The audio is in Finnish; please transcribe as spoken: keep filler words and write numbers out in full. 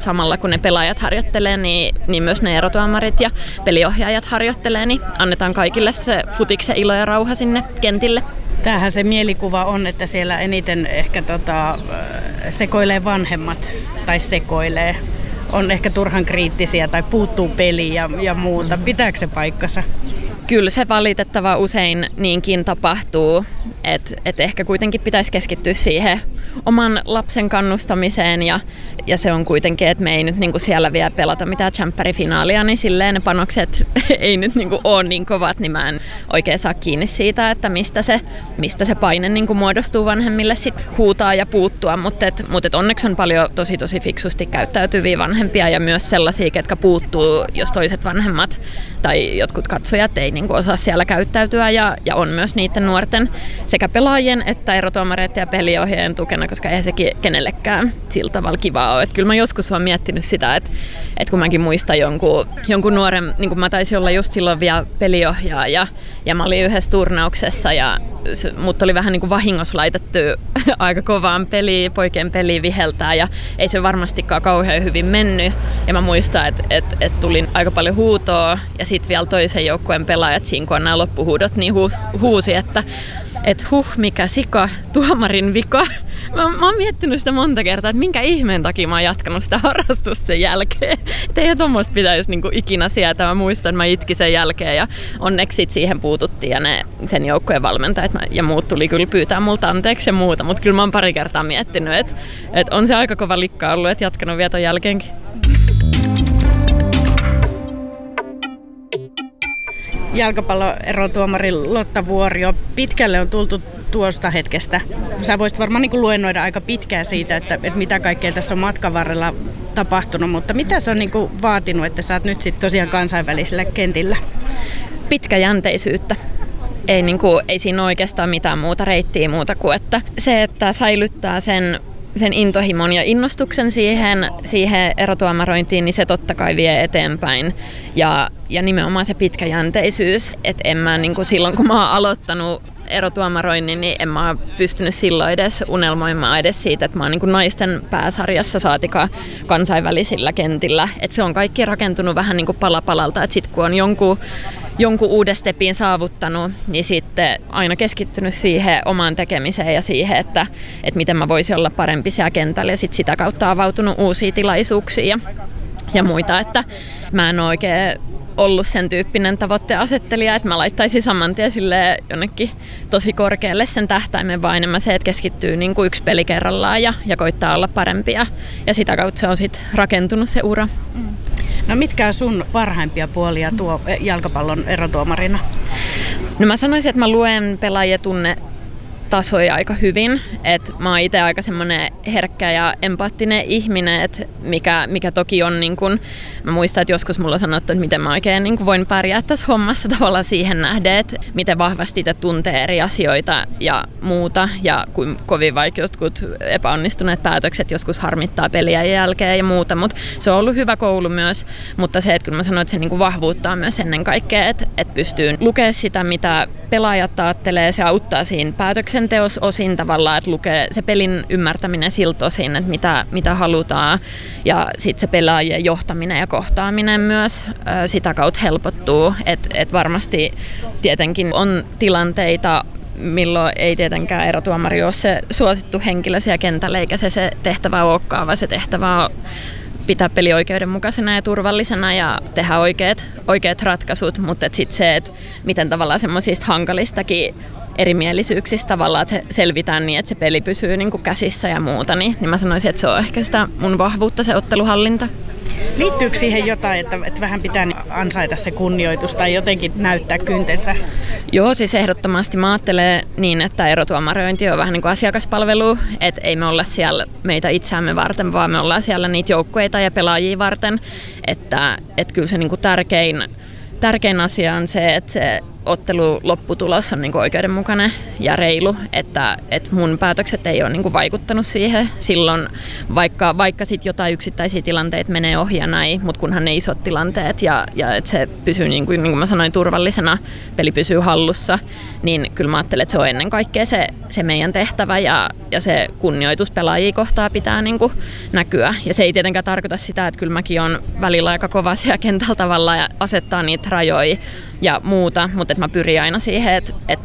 että samalla kun ne pelaajat harjoittelee, niin, niin myös ne erotuomarit ja peliohjaajat harjoittelee, niin annetaan kaikille se futiksen ilo ja rauha sinne kentille. Tämähän se mielikuva on, että siellä eniten ehkä tota, sekoilee vanhemmat tai sekoilee. On ehkä turhan kriittisiä tai puuttuu peli ja, ja muuta. Pitääkö se paikkansa? Kyllä se valitettava usein niinkin tapahtuu, että et ehkä kuitenkin pitäisi keskittyä siihen oman lapsen kannustamiseen ja, ja se on kuitenkin, että me ei nyt niinku siellä vielä pelata mitään tsemppärifinaalia, niin silleen ne panokset ei nyt niinku ole niin kovat, niin mä en oikein saa kiinni siitä, että mistä se, mistä se paine niinku muodostuu vanhemmille sit huutaa ja puuttua, mutta et, mut et onneksi on paljon tosi tosi fiksusti käyttäytyviä vanhempia ja myös sellaisia, ketkä puuttuu, jos toiset vanhemmat tai jotkut katsojat ei niin kuin osaa siellä käyttäytyä ja, ja on myös niiden nuorten sekä pelaajien että erotuomareiden ja peliohjaajien tukena, koska eihän sekin kenellekään sillä tavalla kivaa ole. Et kyllä mä joskus olen miettinyt sitä, että, että kun mäkin muistan jonkun, jonkun nuoren, niin kuin mä taisin olla just silloin vielä peliohjaaja ja mä olin yhdessä turnauksessa ja mut oli vähän niin kuin vahingossa laitettu aika kovaan peliin, poikien peliin viheltää ja ei se varmastikaan kauhean hyvin mennyt. Ja mä muistan, että et, et tuli aika paljon huutoa ja sitten vielä toisen joukkueen pelaajat siinä, kun nämä loppuhuudot, niin hu, huusi, että et huh, mikä sika, tuomarin vika. Mä, mä oon miettinyt sitä monta kertaa, että minkä ihmeen takia mä oon jatkanut sitä harrastusta sen jälkeen. Et eihän tommoista pitäisi niinku ikinä sieltä. Mä muistan, että mä itkin sen jälkeen ja onneksi sit siihen puututtiin ja ne, sen joukkueen valmentajat ja muut tuli kyllä pyytää multa anteeksi ja muuta. Mutta kyllä mä oon pari kertaa miettinyt, että et on se aika kova likka ollut, että jatkanut vielä ton jälkeenkin. Jalkapalloerotuomari Lotta Vuorio, pitkälle on tultu tuosta hetkestä. Sä voisit varmaan niin kuin luennoida aika pitkään siitä, että, että mitä kaikkea tässä on matkan varrella tapahtunut, mutta mitä se on niin kuin vaatinut, että sä oot nyt sitten tosiaan kansainvälisellä kentillä? Pitkäjänteisyyttä. Ei, niin kuin, ei siinä ole oikeastaan mitään muuta reittiä muuta kuin, että se, että säilyttää sen sen intohimon ja innostuksen siihen, siihen erotuomarointiin, niin se totta kai vie eteenpäin. Ja, ja nimenomaan se pitkäjänteisyys, että en mä niin kuin silloin, kun mä oon aloittanut erotuomaroinnin, niin en mä pystynyt silloin edes unelmoimaan edes siitä, että mä oon niin kuin naisten pääsarjassa saatika kansainvälisillä kentillä. Että se on kaikki rakentunut vähän niin kuin pala palalta, että sit kun on jonkun jonkun uuden stepin saavuttanut, niin sitten aina keskittynyt siihen omaan tekemiseen ja siihen, että, että miten mä voisin olla parempi siellä kentällä ja sit sitä kautta avautunut uusia tilaisuuksia ja, ja muita, että mä en ole oikein ollut sen tyyppinen tavoitteasettelija, että mä laittaisin saman tien jonnekin tosi korkealle sen tähtäimen, vaan enemmän se, että keskittyy niin kuin yksi peli kerrallaan ja, ja koittaa olla parempia ja sitä kautta se on sitten rakentunut se ura. Mm. No mitkä on sun parhaimpia puolia tuo jalkapallon erotuomarina? No mä sanoisin, että mä luen pelaajia tunne tasoja aika hyvin. Et mä oon itse aika semmoinen herkkä ja empaattinen ihminen, et mikä, mikä toki on niin kun, mä muistan, että joskus mulla on sanottu, että miten mä oikein niin kun voin pärjää tässä hommassa tavallaan siihen nähden, että miten vahvasti te tuntee eri asioita ja muuta ja kuin kovin vaikka jotkut epäonnistuneet päätökset joskus harmittaa peliä jälkeen ja muuta, mutta se on ollut hyvä koulu myös, mutta se, että kun mä sanoin, että se niin kun vahvuuttaa myös ennen kaikkea, että, että pystyy lukemaan sitä, mitä pelaajat ajattelee, se auttaa siinä päätöksen teos osin tavallaan, että lukee se pelin ymmärtäminen siltä osin, että mitä, mitä halutaan ja sitten se pelaajien johtaminen ja kohtaaminen myös ää, sitä kautta helpottuu, että et varmasti tietenkin on tilanteita, milloin ei tietenkään erotuomari ole se suosittu henkilö siellä kentällä, eikä se se tehtävä olekaan, vaan se tehtävä on pitää peli oikeudenmukaisena ja turvallisena ja tehdä oikeat, oikeat ratkaisut, mutta sitten se, että miten tavallaan semmoisista hankalistakin erimielisyyksistä tavallaan, että se selvitään niin, että se peli pysyy niin kuin käsissä ja muuta, niin, niin mä sanoisin, että se on ehkä sitä mun vahvuutta, se otteluhallinta. Liittyykö siihen jotain, että, että vähän pitää ansaita se kunnioitus tai jotenkin näyttää kyntensä? Joo, siis ehdottomasti mä ajattelen niin, että erotuomarointi on vähän niin kuin asiakaspalvelu, että ei me olla siellä meitä itseämme varten, vaan me ollaan siellä niitä joukkueita ja pelaajia varten, että, että kyllä se niin kuin tärkein, tärkein asia on se, että se ottelun lopputulos on niin kuin oikeudenmukainen ja reilu, että, että mun päätökset ei ole niin kuin vaikuttanut siihen silloin, vaikka, vaikka sit jotain yksittäisiä tilanteita menee ohi ja näin, mutta kunhan ne isot tilanteet ja, ja että se pysyy, niin kuin, niin kuin mä sanoin, turvallisena, peli pysyy hallussa, niin kyllä mä ajattelen, että se on ennen kaikkea se, se meidän tehtävä ja, ja se kunnioitus pelaajia kohtaan pitää niin kuin näkyä. Ja se ei tietenkään tarkoita sitä, että kyllä mäkin on välillä aika kova siellä kentällä tavalla ja asettaa niitä rajoja ja muuta, mutta että mä pyrin aina siihen, että, että